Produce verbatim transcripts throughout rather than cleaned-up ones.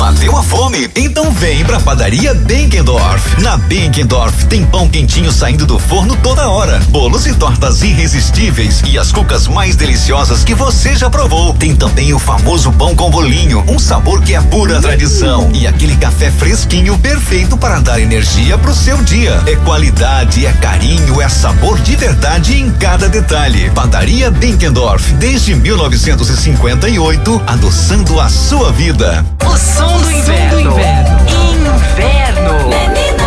Bateu a fome? Então vem pra Padaria Benkendorf. Na Benkendorf tem pão quentinho saindo do forno toda hora, bolos e tortas irresistíveis e as cucas mais deliciosas que você já provou. Tem também o famoso pão com bolinho, um sabor que é pura tradição, e aquele café fresquinho perfeito para dar energia pro seu dia. É qualidade, é carinho, é sabor de verdade em cada detalhe. Padaria Benkendorf, desde mil novecentos e cinquenta e oito, adoçando a sua vida. O som do inverno. Do inverno. Inverno. Menina.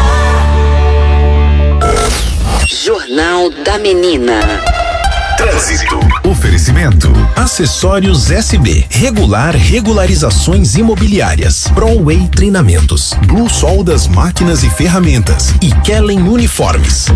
Jornal da Menina. Trânsito. Oferecimento. Acessórios S B. Regular Regularizações Imobiliárias. ProWay Treinamentos. Blue Sol das Máquinas e Ferramentas. E Kellen Uniformes.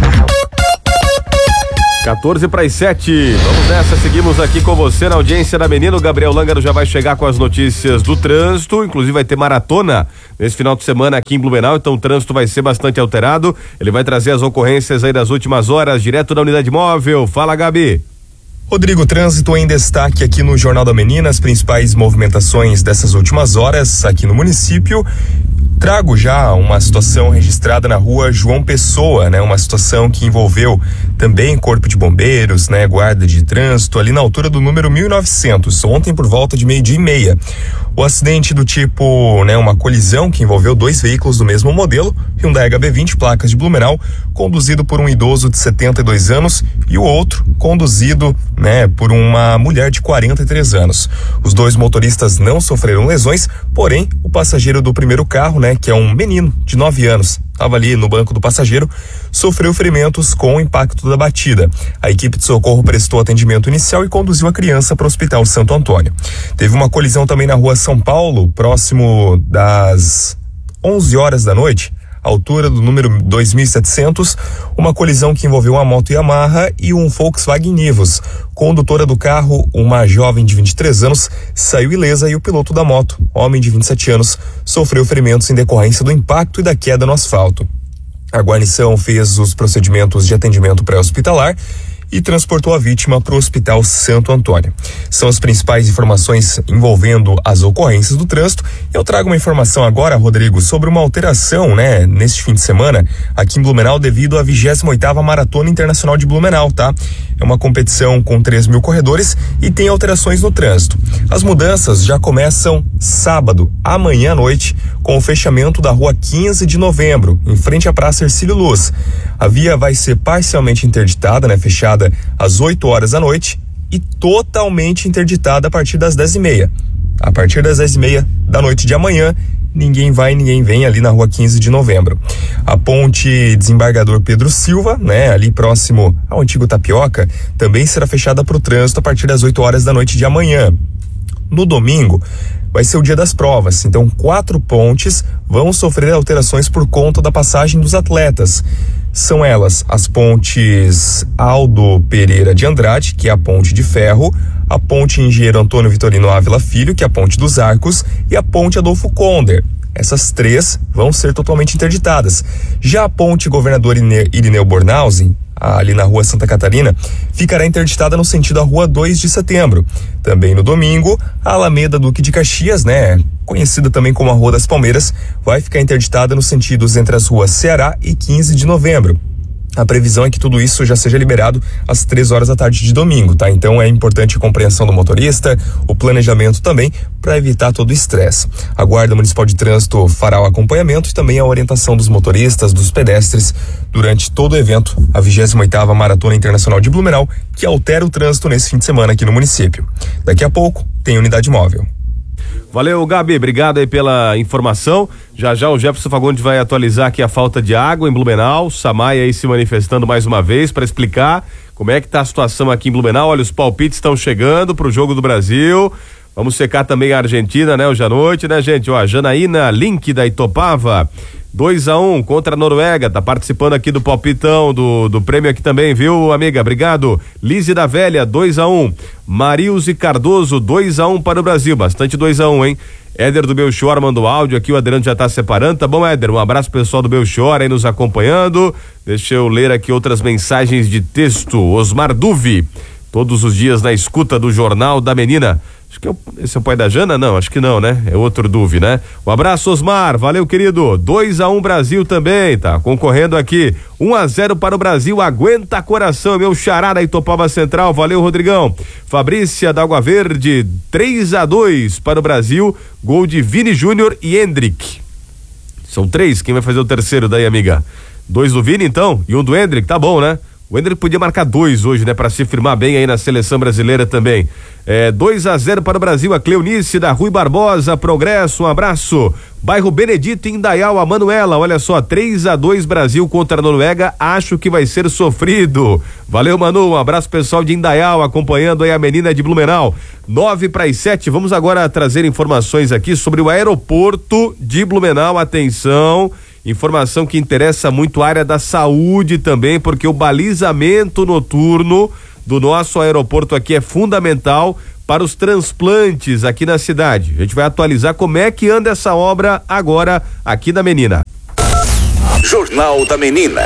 quatorze para as sete. Vamos nessa, seguimos aqui com você na audiência da Menina. O Gabriel Lângaro já vai chegar com as notícias do trânsito, inclusive vai ter maratona nesse final de semana aqui em Blumenau, então o trânsito vai ser bastante alterado. Ele vai trazer as ocorrências aí das últimas horas, direto da unidade móvel. Fala, Gabi. Rodrigo, trânsito em destaque aqui no Jornal da Menina, as principais movimentações dessas últimas horas aqui no município. Trago já uma situação registrada na rua João Pessoa, né? Uma situação que envolveu também corpo de bombeiros, né? Guarda de trânsito, ali na altura do número mil e novecentos, ontem por volta de meio-dia e meia. O acidente do tipo, né? Uma colisão que envolveu dois veículos do mesmo modelo, Hyundai H B vinte, placas de Blumenau, conduzido por um idoso de setenta e dois anos e o outro conduzido, né? Por uma mulher de quarenta e três anos. Os dois motoristas não sofreram lesões, porém o passageiro do primeiro carro, né? Que é um menino de nove anos, estava ali no banco do passageiro, sofreu ferimentos com o impacto da batida. A equipe de socorro prestou atendimento inicial e conduziu a criança para o Hospital Santo Antônio. Teve uma colisão também na rua São Paulo, próximo das onze horas da noite, altura do número dois mil e setecentos, uma colisão que envolveu uma moto Yamaha e um Volkswagen Nivus. Condutora do carro, uma jovem de vinte e três anos, saiu ilesa e o piloto da moto, homem de vinte e sete anos, sofreu ferimentos em decorrência do impacto e da queda no asfalto. A guarnição fez os procedimentos de atendimento pré-hospitalar e transportou a vítima para o Hospital Santo Antônio. São as principais informações envolvendo as ocorrências do trânsito. Eu trago uma informação agora, Rodrigo, sobre uma alteração, né, neste fim de semana aqui em Blumenau devido à vigésima oitava Maratona Internacional de Blumenau, tá? É uma competição com três mil corredores e tem alterações no trânsito. As mudanças já começam sábado, amanhã à noite, com o fechamento da rua quinze de novembro, em frente à Praça Hercílio Luz. A via vai ser parcialmente interditada, né, fechada às oito horas da noite e totalmente interditada a partir das dez e meia. A partir das dez e meia da noite de amanhã, ninguém vai, ninguém vem ali na rua quinze de novembro. A ponte Desembargador Pedro Silva, né, ali próximo ao antigo Tapioca, também será fechada para o trânsito a partir das oito horas da noite de amanhã. No domingo, vai ser o dia das provas, então quatro pontes vão sofrer alterações por conta da passagem dos atletas. São elas as pontes Aldo Pereira de Andrade, que é a ponte de ferro, a ponte Engenheiro Antônio Vitorino Ávila Filho, que é a ponte dos Arcos, e a ponte Adolfo Conder. Essas três vão ser totalmente interditadas. Já a ponte Governador Irineu Bornhausen, ali na rua Santa Catarina, ficará interditada no sentido da rua dois de setembro. Também no domingo, a Alameda Duque de Caxias, né, conhecida também como a Rua das Palmeiras, vai ficar interditada nos sentidos entre as ruas Ceará e quinze de novembro. A previsão é que tudo isso já seja liberado às três horas da tarde de domingo, tá? Então é importante a compreensão do motorista, o planejamento também, para evitar todo o estresse. A Guarda Municipal de Trânsito fará o acompanhamento e também a orientação dos motoristas, dos pedestres, durante todo o evento, a vigésima oitava Maratona Internacional de Blumenau, que altera o trânsito nesse fim de semana aqui no município. Daqui a pouco, tem unidade móvel. Valeu, Gabi, obrigado aí pela informação. Já já o Jefferson Fagundes vai atualizar aqui a falta de água em Blumenau. Samay aí se manifestando mais uma vez para explicar como é que tá a situação aqui em Blumenau. Olha, os palpites estão chegando pro jogo do Brasil. Vamos secar também a Argentina, né, hoje à noite, né, gente? Ó, a Janaína Link da Itopava, dois a um contra a Noruega, tá participando aqui do palpitão, do, do prêmio aqui também, viu, amiga? Obrigado. Lise da Velha, dois a um. Marilze Cardoso, dois a um para o Brasil, bastante dois a um, hein? Éder do Belchior mandou áudio aqui, o Adriano já tá separando, tá bom, Éder? Um abraço pessoal do Belchior aí nos acompanhando. Deixa eu ler aqui outras mensagens de texto. Osmar Duvi, todos os dias na escuta do Jornal da Menina. Acho que é o, esse é o pai da Jana? Não, acho que não, né? É outro Duve, né? Um abraço, Osmar, valeu, querido. dois a um Brasil também, tá concorrendo aqui. um a zero para o Brasil, aguenta coração, meu xará da Itopava Central, valeu, Rodrigão. Fabrícia da Água Verde, três a dois para o Brasil, gol de Vini Júnior e Hendrick. São três, quem vai fazer o terceiro daí, amiga? Dois do Vini, então, e um do Hendrick, tá bom, né? O Hendrick podia marcar dois hoje, né? Para se firmar bem aí na seleção brasileira também. É, dois a zero para o Brasil, a Cleonice da Rui Barbosa, Progresso, um abraço. Bairro Benedito, Indaial, a Manuela, olha só, três a dois Brasil contra a Noruega, acho que vai ser sofrido. Valeu, Manu, um abraço pessoal de Indaial, acompanhando aí a menina de Blumenau. nove para as sete, vamos agora trazer informações aqui sobre o aeroporto de Blumenau, atenção. Informação que interessa muito a área da saúde também, porque o balizamento noturno do nosso aeroporto aqui é fundamental para os transplantes aqui na cidade. A gente vai atualizar como é que anda essa obra agora aqui na Menina. Jornal da Menina.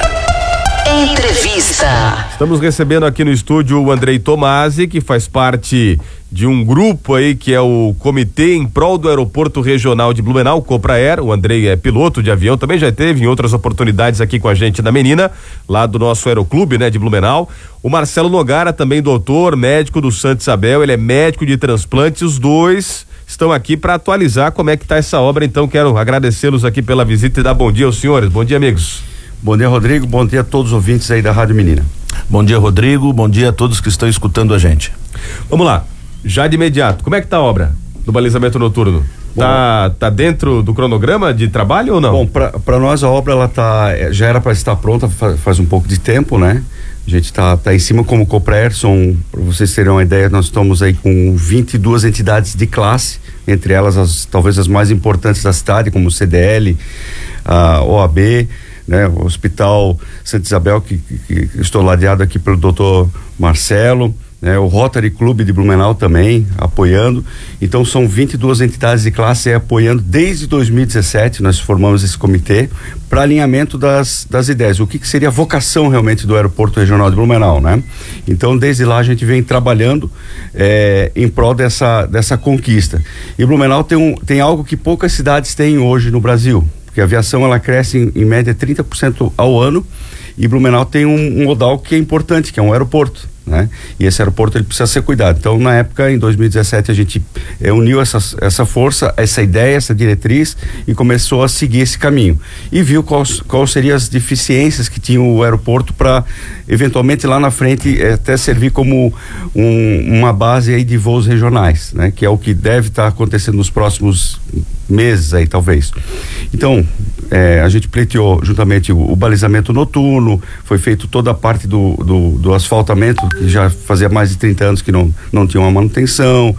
Entrevista. Estamos recebendo aqui no estúdio o Andrei Tomasi, que faz parte de um grupo aí que é o Comitê em Prol do Aeroporto Regional de Blumenau, o Copraer. O Andrei é piloto de avião, também já teve em outras oportunidades aqui com a gente na Menina, lá do nosso Aeroclube, né, de Blumenau. O Marcelo Nogara, também doutor, médico do Santa Isabel, ele é médico de transplante, os dois estão aqui para atualizar como é que tá essa obra, então quero agradecê-los aqui pela visita e dar bom dia aos senhores. Bom dia, amigos. Bom dia, Rodrigo, bom dia a todos os ouvintes aí da Rádio Menina. Bom dia, Rodrigo, bom dia a todos que estão escutando a gente. Vamos lá, já de imediato, como é que tá a obra do balizamento noturno? Bom, tá, tá dentro do cronograma de trabalho ou não? Bom, para nós a obra ela tá, já era para estar pronta faz, faz um pouco de tempo, né? A gente tá, tá em cima como Copraer, são, para vocês terem uma ideia, nós estamos aí com vinte e duas entidades de classe, entre elas as, talvez as mais importantes da cidade, como o C D L, a O A B, né, o Hospital Santa Isabel, que, que, que estou ladeado aqui pelo doutor Marcelo, né, o Rotary Clube de Blumenau também apoiando. Então são vinte e duas entidades de classe aí, apoiando desde dois mil e dezessete. Nós formamos esse comitê para alinhamento das, das ideias, o que, que seria a vocação realmente do Aeroporto Regional de Blumenau, né? Então desde lá a gente vem trabalhando é, em prol dessa, dessa conquista. E Blumenau tem, um, tem algo que poucas cidades têm hoje no Brasil, porque a aviação ela cresce em, em média trinta por cento ao ano, e Blumenau tem um, um modal que é importante, que é um aeroporto, né? E esse aeroporto ele precisa ser cuidado. Então na época, em dois mil e dezessete, a gente eh, uniu essa, essa força, essa ideia, essa diretriz, e começou a seguir esse caminho e viu quais, quais seriam as deficiências que tinha o aeroporto para eventualmente lá na frente eh, até servir como um, uma base aí de voos regionais, né? Que é o que deve estar tá acontecendo nos próximos meses aí talvez. Então eh, a gente pleiteou juntamente o, o balizamento noturno, foi feito toda a parte do, do, do asfaltamento, que já fazia mais de trinta anos que não, não tinha uma manutenção,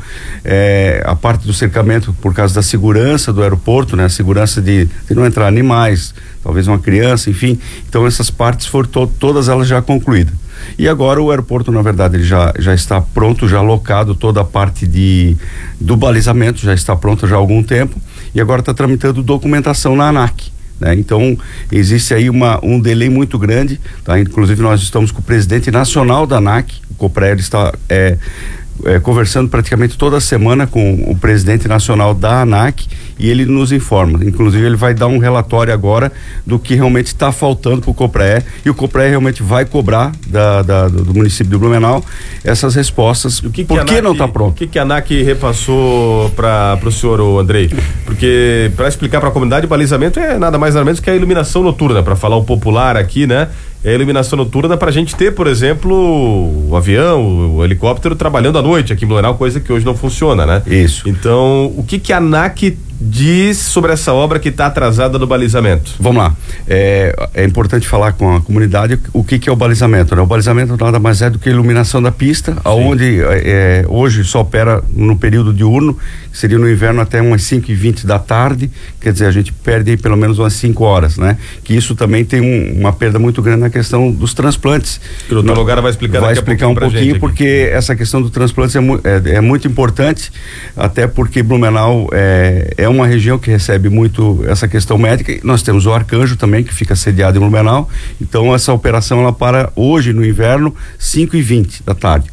é, a parte do cercamento por causa da segurança do aeroporto, né? A segurança de, de não entrar animais, talvez uma criança, enfim. Então essas partes foram to, todas elas já concluídas. E agora o aeroporto, na verdade, ele já, já está pronto, já alocado toda a parte de, do balizamento, já está pronto já há algum tempo, e agora está tramitando documentação na ANAC. Né? Então existe aí uma, um delay muito grande, tá? Inclusive nós estamos com o presidente nacional da ANAC, o Copraer está é, é, conversando praticamente toda semana com o presidente nacional da ANAC, e ele nos informa, inclusive ele vai dar um relatório agora do que realmente está faltando para o Copraer, e o Copraer realmente vai cobrar da, da, do município de Blumenau essas respostas. O que, que por que ANAC, não está pronto? O que, que a ANAC repassou para o senhor, o Andrei? Porque para explicar para a comunidade, o balizamento é nada mais nada menos que a iluminação noturna, para falar o popular aqui, né? É a iluminação noturna para a gente ter, por exemplo, o avião, o helicóptero trabalhando à noite aqui em Blumenau, coisa que hoje não funciona, né? Isso. Então, o que que a ANAC diz sobre essa obra que está atrasada no balizamento? Vamos lá, é, é importante falar com a comunidade o que que é o balizamento, né? O balizamento nada mais é do que a iluminação da pista, aonde é, hoje só opera no período diurno, que seria no inverno até umas cinco e vinte da tarde, quer dizer, a gente perde aí pelo menos umas cinco horas, né? Que isso também tem um, uma perda muito grande na questão dos transplantes. Que o doutor Nogara vai explicar vai daqui explicar a um pouquinho, porque essa questão do transplante é, mu é, é muito importante, até porque Blumenau é, é uma região que recebe muito essa questão médica. Nós temos o Arcanjo também, que fica sediado em Blumenau, então essa operação ela para hoje no inverno cinco e vinte da tarde.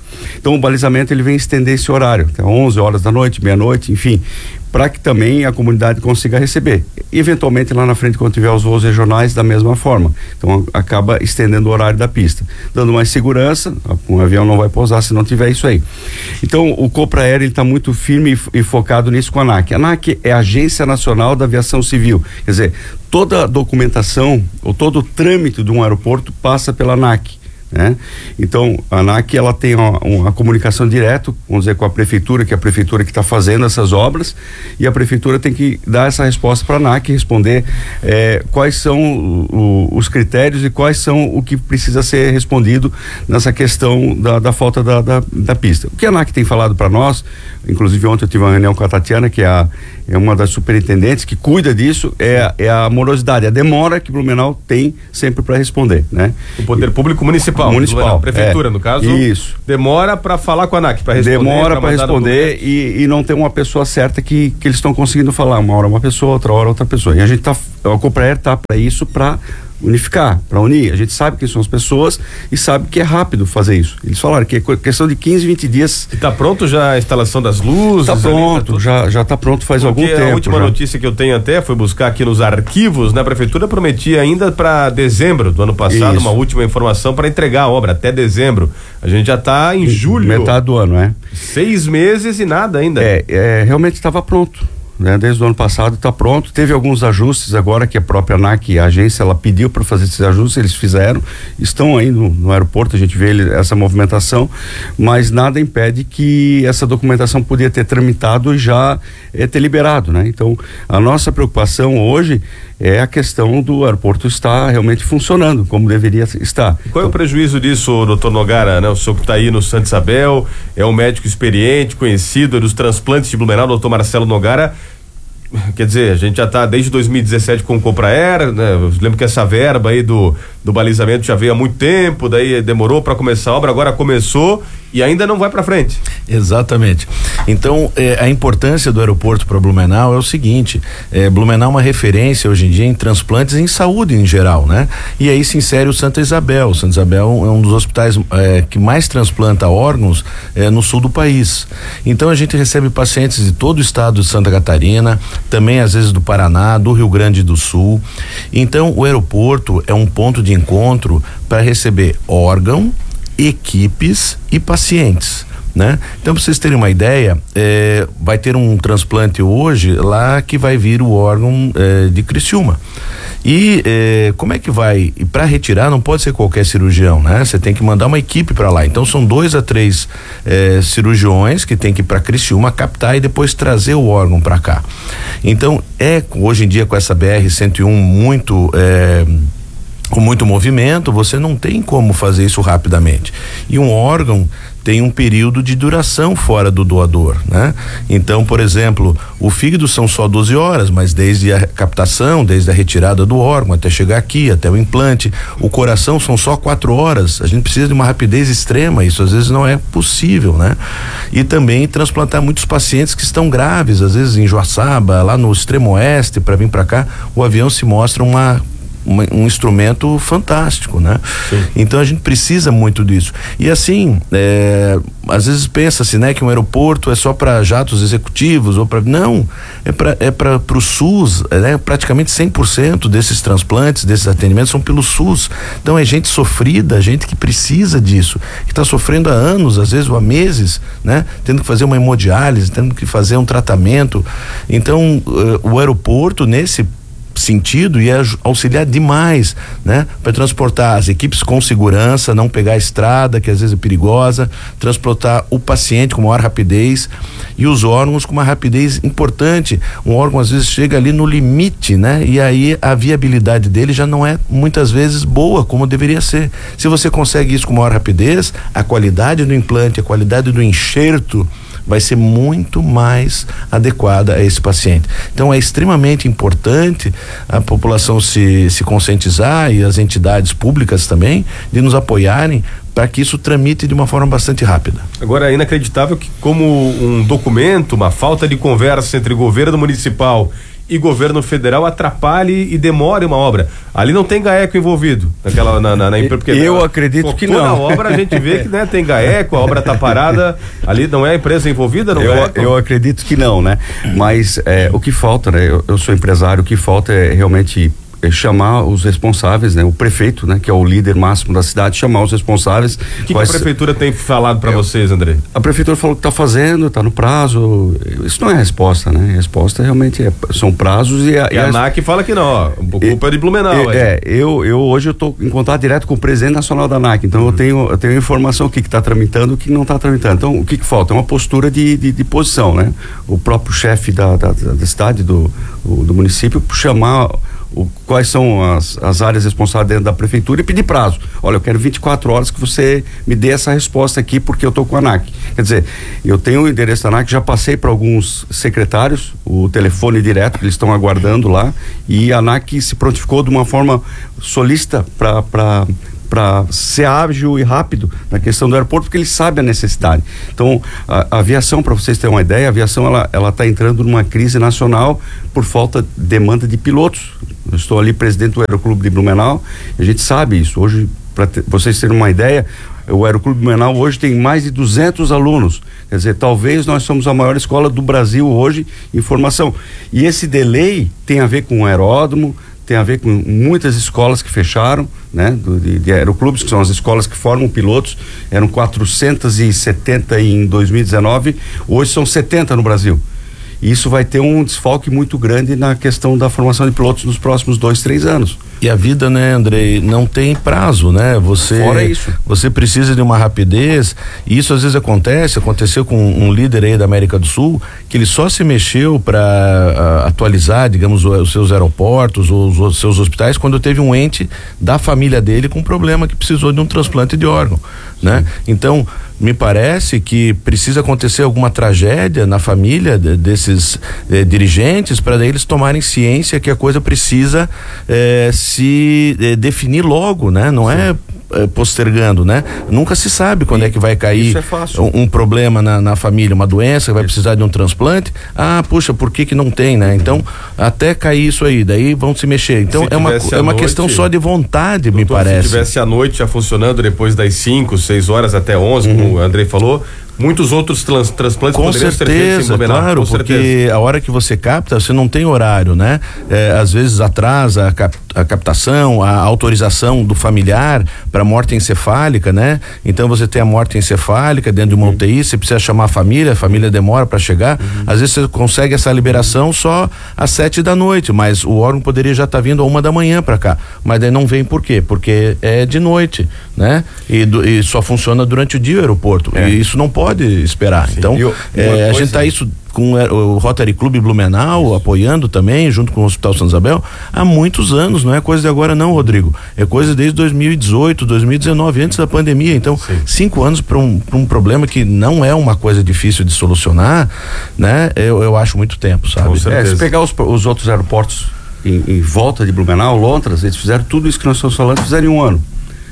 Então o balizamento ele vem estender esse horário até onze horas da noite, meia-noite, enfim, para que também a comunidade consiga receber. E, eventualmente, lá na frente, quando tiver os voos regionais, da mesma forma. Então, acaba estendendo o horário da pista, dando mais segurança. Um avião não vai pousar se não tiver isso aí. Então, o Copraer está muito firme e, e focado nisso com a ANAC. A ANAC é a Agência Nacional da Aviação Civil. Quer dizer, toda a documentação, ou todo o trâmite de um aeroporto passa pela ANAC. Né? Então a ANAC ela tem uma, uma comunicação direta, vamos dizer, com a prefeitura, que é a prefeitura que está fazendo essas obras, e a prefeitura tem que dar essa resposta para a ANAC, responder eh, quais são o, o, os critérios e quais são o que precisa ser respondido nessa questão da, da falta da, da, da pista. O que a ANAC tem falado para nós, inclusive ontem eu tive uma reunião com a Tatiana, que é, a, é uma das superintendentes que cuida disso, é, é a morosidade, a demora que Blumenau tem sempre para responder, né? O Poder Público Municipal. Municipal, a prefeitura, é, no caso. Isso. Demora para falar com a ANAC, para responder. Demora para responder e, e não tem uma pessoa certa que, que eles estão conseguindo falar. Uma hora uma pessoa, outra hora outra pessoa. E a gente tá, a Copraer tá para isso, para unificar, para unir. A gente sabe quem são as pessoas e sabe que é rápido fazer isso. Eles falaram que é questão de quinze, vinte dias. E tá pronto já a instalação das luzes? Tá pronto, ali, tá já já tá pronto faz Porque algum tempo. A última já. notícia que eu tenho até foi buscar aqui nos arquivos, né? A prefeitura prometia ainda para dezembro do ano passado isso. Uma última informação para entregar a obra até dezembro. A gente já tá em julho. Metade do ano, é. Seis meses e nada ainda. É, é realmente estava pronto. Né? Desde o ano passado está pronto, teve alguns ajustes agora que a própria ANAC, a agência, ela pediu para fazer esses ajustes, eles fizeram, estão aí no, no aeroporto, a gente vê ele, essa movimentação, mas nada impede que essa documentação podia ter tramitado e já é, ter liberado, né? Então, a nossa preocupação hoje é a questão do aeroporto estar realmente funcionando como deveria estar. E qual é o prejuízo disso, doutor Nogara, né? O senhor que está aí no Santa Isabel, é um médico experiente, conhecido dos transplantes de Blumenau, doutor Marcelo Nogara. Quer dizer, a gente já está desde dois mil e dezessete com o Copraer, né? Eu lembro que essa verba aí do, do balizamento já veio há muito tempo, daí demorou para começar a obra, agora começou e ainda não vai para frente. Exatamente. Então, eh, a importância do aeroporto para Blumenau é o seguinte: eh, Blumenau é uma referência hoje em dia em transplantes e em saúde em geral, né? E aí se insere o Santa Isabel. O Santa Isabel é um dos hospitais eh, que mais transplanta órgãos eh, no sul do país. Então a gente recebe pacientes de todo o estado de Santa Catarina, também às vezes do Paraná, do Rio Grande do Sul. Então o aeroporto é um ponto de encontro para receber órgão, equipes e pacientes, né? Então, para vocês terem uma ideia, é, vai ter um transplante hoje lá que vai vir o órgão é, de Criciúma. E é, como é que vai? E para retirar não pode ser qualquer cirurgião, né? Você tem que mandar uma equipe para lá. Então são dois a três é, cirurgiões que tem que ir para Criciúma captar e depois trazer o órgão para cá. Então é hoje em dia com essa B R cento e um muito é, com muito movimento, você não tem como fazer isso rapidamente. E um órgão tem um período de duração fora do doador, né? Então, por exemplo, o fígado são só doze horas, mas desde a captação, desde a retirada do órgão até chegar aqui, até o implante, o coração são só quatro horas. A gente precisa de uma rapidez extrema, isso às vezes não é possível, né? E também transplantar muitos pacientes que estão graves, às vezes em Joaçaba, lá no extremo oeste, para vir para cá, o avião se mostra uma Um, um instrumento fantástico, né? Sim. Então a gente precisa muito disso. E assim, é, às vezes pensa-se, né, que um aeroporto é só para jatos executivos ou para não, é para é para o SUS, né? Praticamente cem por cento desses transplantes, desses atendimentos são pelo SUS. Então é gente sofrida, gente que precisa disso, que está sofrendo há anos, às vezes ou há meses, né? Tendo que fazer uma hemodiálise, tendo que fazer um tratamento. Então uh, o aeroporto nesse sentido e auxiliar demais, né? Para transportar as equipes com segurança, não pegar a estrada que às vezes é perigosa, transportar o paciente com maior rapidez e os órgãos com uma rapidez importante. Um órgão às vezes chega ali no limite, né? E aí a viabilidade dele já não é muitas vezes boa como deveria ser. Se você consegue isso com maior rapidez, a qualidade do implante, a qualidade do enxerto vai ser muito mais adequada a esse paciente. Então é extremamente importante a população se, se conscientizar e as entidades públicas também de nos apoiarem para que isso tramite de uma forma bastante rápida. Agora é inacreditável que como um documento, uma falta de conversa entre governo municipal e governo federal atrapalhe e demore uma obra. Ali não tem GAECO envolvido naquela, na, na, na porque eu na, acredito que toda não. Toda obra a gente vê que, né, tem GAECO, a obra tá parada, ali não é a empresa envolvida no eu, GAECO? Eu acredito que não, né? Mas é, o que falta, né? Eu, eu sou empresário, o que falta é realmente é chamar os responsáveis, né? O prefeito, né? Que é o líder máximo da cidade, chamar os responsáveis. O que, que a prefeitura tem falado para vocês, André? A prefeitura falou que está fazendo, está no prazo. Isso não é resposta, né? A resposta realmente é, são prazos e a, e a, a ANAC fala que não, ó, a culpa é de Blumenau. É, é eu, eu hoje eu estou em contato direto com o presidente nacional da ANAC, então uhum. eu tenho eu tenho informação o que está tramitando, o que não está tramitando. Então o que, que falta? É uma postura de, de, de posição, né? O próprio chefe da, da, da cidade, do, o, do município, chamar O, quais são as, as áreas responsáveis dentro da prefeitura e pedir prazo. Olha, eu quero vinte e quatro horas que você me dê essa resposta aqui porque eu estou com a ANAC. Quer dizer, eu tenho o endereço da ANAC, já passei para alguns secretários o telefone direto que eles estão aguardando lá, e a ANAC se prontificou de uma forma solícita para para para ser ágil e rápido na questão do aeroporto, porque ele sabe a necessidade. Então, a, a aviação, para vocês terem uma ideia, a aviação ela ela está entrando numa crise nacional por falta de demanda de pilotos. Eu estou ali presidente do Aeroclube de Blumenau, a gente sabe isso. Hoje, para vocês terem uma ideia, o Aeroclube de Blumenau hoje tem mais de duzentos alunos. Quer dizer, talvez nós somos a maior escola do Brasil hoje em formação. E esse delay tem a ver com o aeródromo, tem a ver com muitas escolas que fecharam, né, do, de, de aeroclubes, que são as escolas que formam pilotos. Eram quatrocentos e setenta em dois mil e dezenove, hoje são setenta no Brasil. E isso vai ter um desfalque muito grande na questão da formação de pilotos nos próximos dois, três anos. E a vida, né, Andrei, não tem prazo, né? Você, Fora isso. Você precisa de uma rapidez, e isso às vezes acontece, aconteceu com um líder aí da América do Sul, que ele só se mexeu para uh, atualizar, digamos, o, os seus aeroportos, os, os seus hospitais, quando teve um ente da família dele com um problema que precisou de um transplante de órgão, né? Então, me parece que precisa acontecer alguma tragédia na família de, desses eh, dirigentes para daí eles tomarem ciência que a coisa precisa eh, se eh, definir logo, né? Não Sim. é eh, postergando, né? Nunca se sabe quando e é que vai cair é um, um problema na, na família, uma doença que vai precisar de um transplante. Ah, puxa, por que que não tem, né? Então, até cair isso aí, daí vão se mexer. Então, se é uma, é uma noite, questão só de vontade, doutor, me parece. Se tivesse a noite já funcionando depois das cinco, seis horas até onze, uhum. como o Andrei falou, muitos outros trans, transplantes com poderiam certeza, ser feitos sem Blumenau. Claro, com porque certeza. A hora que você capta, você não tem horário, né? É, às vezes atrasa a, cap, a captação, a autorização do familiar para morte encefálica, né? Então você tem a morte encefálica dentro de uma uhum. U T I, você precisa chamar a família, a família demora para chegar. Uhum. Às vezes você consegue essa liberação só às sete da noite, mas o órgão poderia já estar tá vindo a uma da manhã para cá. Mas daí não vem por quê? Porque é de noite, né? E, do, e só funciona durante o dia o aeroporto. É. E isso não pode esperar. Sim. Então, eu, é, a gente tá isso com o Rotary Club Blumenau isso. apoiando também, junto com o Hospital Santa Isabel, há muitos anos, não é coisa de agora não, Rodrigo. É coisa desde dois mil e dezoito, dois mil e dezenove, antes da pandemia. Então, Sim. cinco anos para um, pra um problema que não é uma coisa difícil de solucionar, né? Eu, eu acho muito tempo, sabe? É, se pegar os, os outros aeroportos em, em volta de Blumenau, Lontras, eles fizeram tudo isso que nós estamos falando, fizeram em um ano.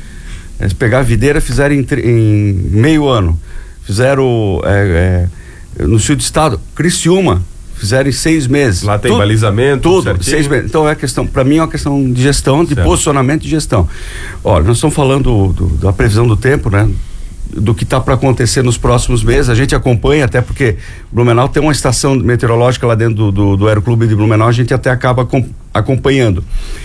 Se pegar a Videira, fizeram em, em meio ano. Fizeram é, é, no sul do estado, Criciúma, fizeram em seis meses. Lá tem tudo, balizamento, tudo, certinho. seis meses. Então é questão, para mim é uma questão de gestão, de certo. posicionamento de gestão. Olha, nós estamos falando do, do, da previsão do tempo, né? Do que está para acontecer nos próximos meses. A gente acompanha, até porque Blumenau tem uma estação meteorológica lá dentro do, do, do Aeroclube de Blumenau, a gente até acaba com, acompanhando.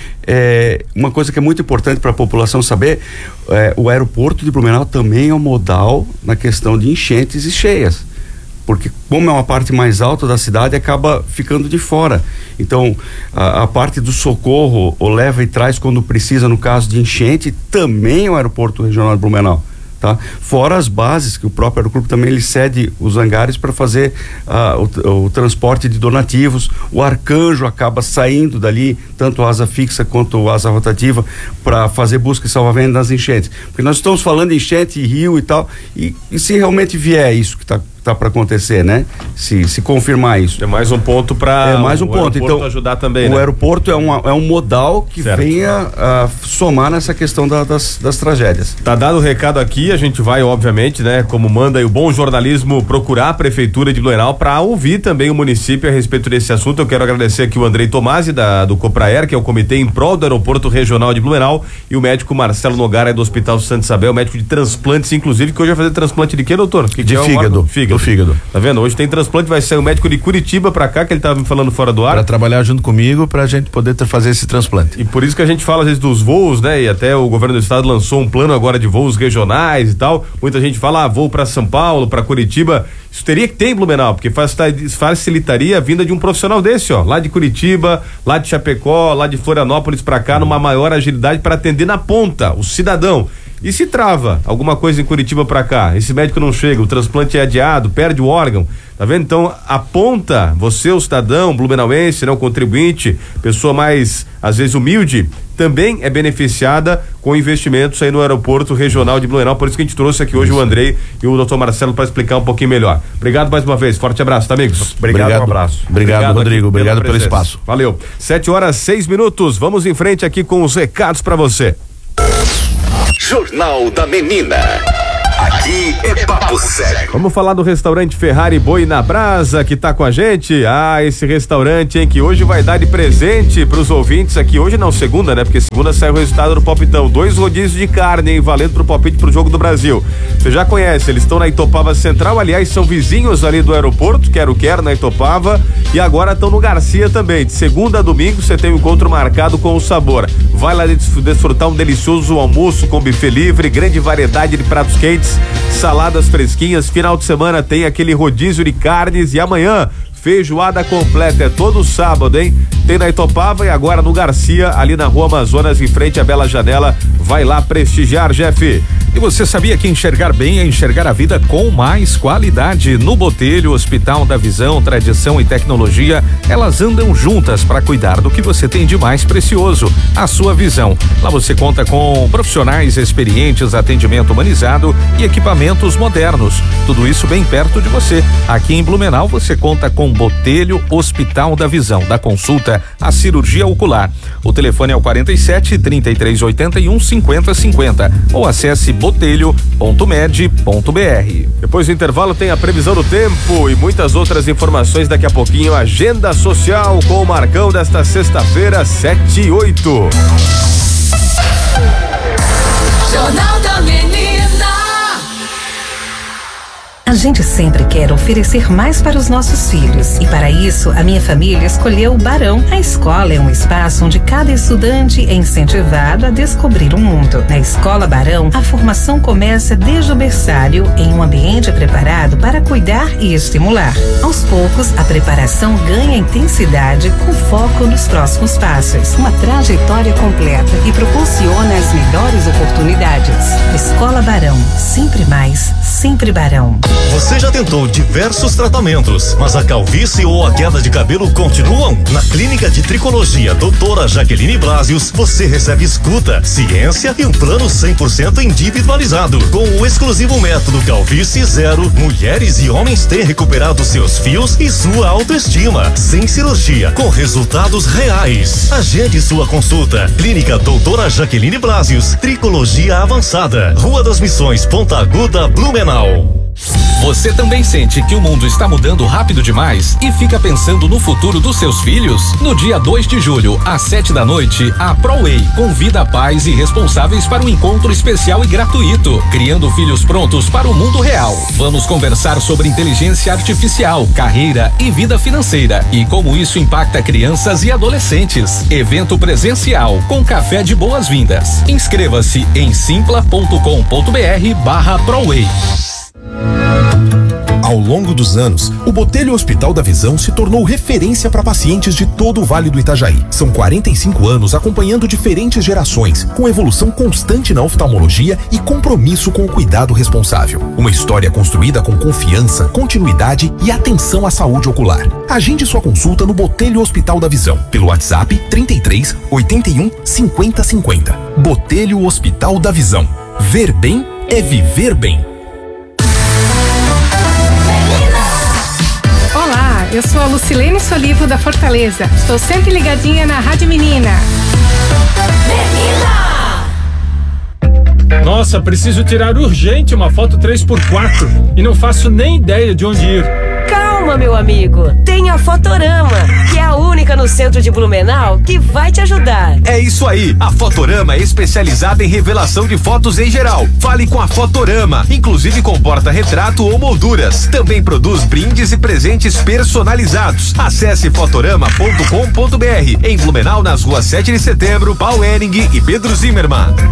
É, uma coisa que é muito importante para a população saber, é, o aeroporto de Blumenau também é um modal na questão de enchentes e cheias, porque como é uma parte mais alta da cidade, acaba ficando de fora. Então a, a parte do socorro, o leva e traz quando precisa, no caso de enchente, também é o aeroporto regional de Blumenau. Tá? Fora as bases, que o próprio Aeroclube também ele cede os hangares para fazer uh, o, o transporte de donativos. O Arcanjo acaba saindo dali, tanto a asa fixa quanto a asa rotativa, para fazer busca e salvamento nas enchentes. Porque nós estamos falando de enchente, rio e tal, e, e se realmente vier isso que está tá para acontecer, né? Se, se confirmar isso. É mais um ponto para é mais um ponto. Então, ajudar também, o né? aeroporto é, uma, é um modal que certo. venha a somar nessa questão da, das, das tragédias. Tá dado o recado aqui, a gente vai, obviamente, né, como manda aí o bom jornalismo, procurar a Prefeitura de Blumenau para ouvir também o município a respeito desse assunto. Eu quero agradecer aqui o Andrei Tomasi, da, do Copraer, que é o Comitê em Prol do Aeroporto Regional de Blumenau, e o médico Marcelo Nogara, do Hospital Santa Isabel, médico de transplantes, inclusive, que hoje vai fazer transplante de quê, doutor? Que de que é fígado. Fígado. Do fígado. Tá vendo? Hoje tem transplante, vai sair o médico de Curitiba pra cá, que ele tava me falando fora do ar. Pra trabalhar junto comigo, pra gente poder ter, fazer esse transplante. E por isso que a gente fala às vezes dos voos, né? E até o governo do estado lançou um plano agora de voos regionais e tal. Muita gente fala, ah, voo pra São Paulo, pra Curitiba. Isso teria que ter em Blumenau, porque facilitaria a vinda de um profissional desse, ó, lá de Curitiba, lá de Chapecó, lá de Florianópolis pra cá, numa maior agilidade para atender na ponta, o cidadão. E se trava alguma coisa em Curitiba pra cá, esse médico não chega, o transplante é adiado, perde o órgão, tá vendo? Então, aponta, você, o cidadão, blumenauense, né, o contribuinte, pessoa mais, às vezes, humilde, também é beneficiada com investimentos aí no aeroporto regional de Blumenau, por isso que a gente trouxe aqui hoje o Andrei e o doutor Marcelo para explicar um pouquinho melhor. Obrigado mais uma vez, forte abraço, tá, amigos? Obrigado, obrigado um abraço. Obrigado, obrigado Rodrigo, obrigado pelo presença. espaço. Valeu. Sete horas, seis minutos, vamos em frente aqui com os recados para você. Jornal da Menina. Aqui é papo sério. Vamos falar do restaurante Ferrari Boi na Brasa, que tá com a gente. Ah, esse restaurante, hein, que hoje vai dar de presente pros ouvintes aqui. Hoje não, segunda, né? Porque segunda sai o resultado do palpitão. Dois rodízios de carne, hein, valendo pro palpite pro Jogo do Brasil. Você já conhece, eles estão na Itopava Central, aliás, são vizinhos ali do aeroporto, quero quero na Itopava, e agora estão no Garcia também. De segunda a domingo você tem um encontro marcado com o sabor. Vai lá desfrutar um delicioso almoço com buffet livre, grande variedade de pratos quentes, saladas fresquinhas. Final de semana tem aquele rodízio de carnes, e amanhã feijoada completa, é todo sábado, hein? Tem na Itopava e agora no Garcia, ali na Rua Amazonas, em frente à Bela Janela. Vai lá prestigiar, Jeff. E você sabia que enxergar bem é enxergar a vida com mais qualidade? No Botelho, Hospital da Visão, tradição e tecnologia, elas andam juntas para cuidar do que você tem de mais precioso, a sua visão. Lá você conta com profissionais experientes, atendimento humanizado e equipamentos modernos. Tudo isso bem perto de você. Aqui em Blumenau você conta com Botelho, Hospital da Visão, da consulta à cirurgia ocular. O telefone é o quarenta e sete, trinta e três, oitenta e um, cinquenta, cinquenta ou acesse botelho ponto med ponto br. Depois do intervalo tem a previsão do tempo e muitas outras informações. Daqui a pouquinho, agenda social com o Marcão desta sexta-feira, sete e oito. Jornal da Menina. A gente sempre quer oferecer mais para os nossos filhos, e para isso a minha família escolheu o Barão. A escola é um espaço onde cada estudante é incentivado a descobrir o mundo. Na Escola Barão, a formação começa desde o berçário, em um ambiente preparado para cuidar e estimular. Aos poucos, a preparação ganha intensidade com foco nos próximos passos. Uma trajetória completa e proporciona as melhores oportunidades. Escola Barão, sempre mais, sempre Barão. Você já tentou diversos tratamentos, mas a calvície ou a queda de cabelo continuam? Na Clínica de Tricologia doutora Jaqueline Blasius, você recebe escuta, ciência e um plano cem por cento individualizado. Com o exclusivo método Calvície Zero, mulheres e homens têm recuperado seus fios e sua autoestima, sem cirurgia, com resultados reais. Agende sua consulta. Clínica doutora Jaqueline Blasius, Tricologia Avançada, Rua das Missões, Ponta Aguda, Blumenau. Você também sente que o mundo está mudando rápido demais e fica pensando no futuro dos seus filhos? No dia dois de julho, às sete da noite, a ProWay convida pais e responsáveis para um encontro especial e gratuito, criando filhos prontos para o mundo real. Vamos conversar sobre inteligência artificial, carreira e vida financeira e como isso impacta crianças e adolescentes. Evento presencial com café de boas-vindas. Inscreva-se em simpla ponto com ponto br barra ProWay. Ao longo dos anos, o Botelho Hospital da Visão se tornou referência para pacientes de todo o Vale do Itajaí. São quarenta e cinco anos acompanhando diferentes gerações, com evolução constante na oftalmologia e compromisso com o cuidado responsável. Uma história construída com confiança, continuidade e atenção à saúde ocular. Agende sua consulta no Botelho Hospital da Visão, pelo WhatsApp trinta e três, oitenta e um, cinquenta, cinquenta. Botelho Hospital da Visão. Ver bem é viver bem. eu sou a Lucilene Solivo da Fortaleza. Estou sempre ligadinha na Rádio Menina. Menina! Nossa, preciso tirar urgente uma foto três por quatro e não faço nem ideia de onde ir. Calma, meu amigo. Tem a Fotorama, que é a única no centro de Blumenau que vai te ajudar. É isso aí. A Fotorama é especializada em revelação de fotos em geral. Fale com a Fotorama, inclusive com porta-retrato ou molduras. Também produz brindes e presentes personalizados. Acesse fotorama ponto com ponto br. Em Blumenau, nas ruas sete de setembro, Paulo Ehring e Pedro Zimmermann.